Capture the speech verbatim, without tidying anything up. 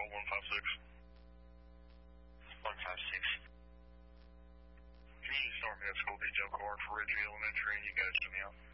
control, one five six. one five six. Can you start me a school detail card for Ridgeview Elementary and you guys send me out?